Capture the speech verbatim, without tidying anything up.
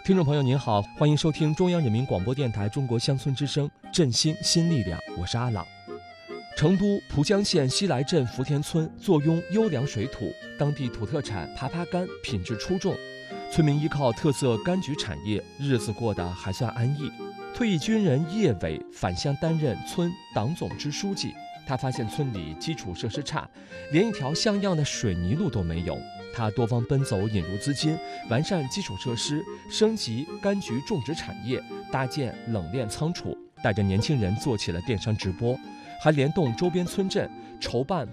听众朋友您好，欢迎收听中央人民广播电台中国乡村之声振兴新力量，我是阿朗。成都蒲江县西来镇福田村坐拥优良水土，当地土特产耙耙柑品质出众，村民依靠特色柑橘产业，日子过得还算安逸。退役军人叶伟返乡担任村党总支书记，他发现村里基础设施差，连一条像样的水泥路都没有。他多方奔走，引入资金，完善基础设施，升级柑橘种植产业，搭建冷链仓储，带着年轻人做起了电商直播，还联动周边村镇筹办